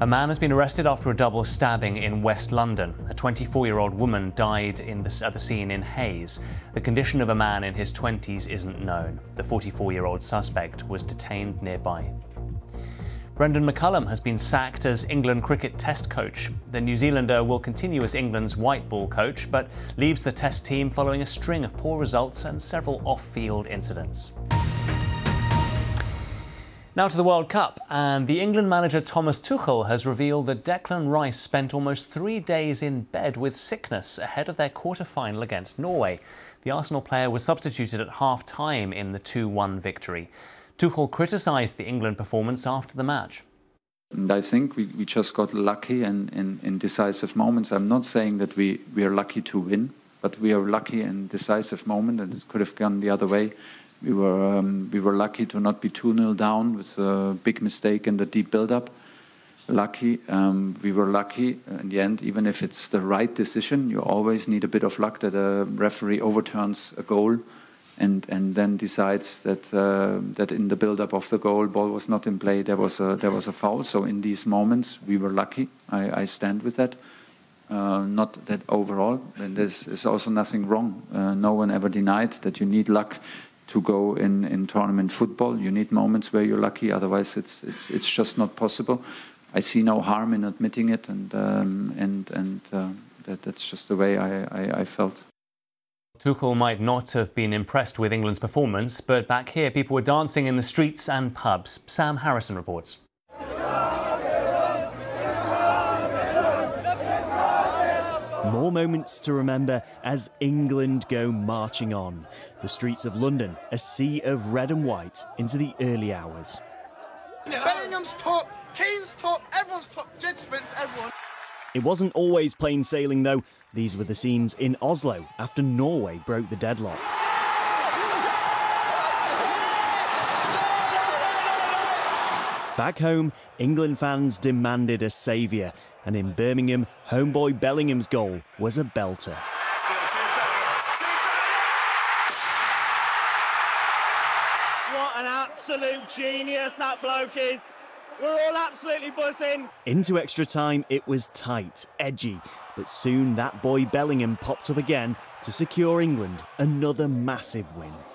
A man has been arrested after a double stabbing in West London. A 24-year-old woman died at the scene in Hayes. The condition of a man in his 20s isn't known. The 44-year-old suspect was detained nearby. Brendan McCullum has been sacked as England cricket test coach. The New Zealander will continue as England's white ball coach, but leaves the test team following a string of poor results and several off-field incidents. Now to the World Cup, and the England manager Thomas Tuchel has revealed that Declan Rice spent almost 3 days in bed with sickness ahead of their quarter-final against Norway. The Arsenal player was substituted at half-time in the 2-1 victory. Tuchel criticised the England performance after the match. And I think we just got lucky in decisive moments. I'm not saying that we are lucky to win, but we are lucky in decisive moment, and it could have gone the other way. We were lucky to not be 2-0 down with a big mistake in the deep build-up. We were lucky in the end, even if it's the right decision. You always need a bit of luck that a referee overturns a goal and then decides that in the build-up of the goal, ball was not in play. There was a foul. So in these moments, we were lucky. I stand with that. Not that overall, and there's also nothing wrong. No one ever denied that you need luck to go in tournament football. You need moments where you're lucky, otherwise it's just not possible. I see no harm in admitting it, and that's just the way I felt. Tuchel might not have been impressed with England's performance, but back here people were dancing in the streets and pubs. Sam Harrison reports. More moments to remember as England go marching on. The streets of London, a sea of red and white into the early hours. Bellingham's top, Kane's top, everyone's top, Jed Spence, everyone. It wasn't always plain sailing though. These were the scenes in Oslo after Norway broke the deadlock. Back home, England fans demanded a saviour, and in Birmingham, homeboy Bellingham's goal was a belter. What an absolute genius that bloke is. We're all absolutely buzzing. Into extra time, it was tight, edgy, but soon that boy Bellingham popped up again to secure England another massive win.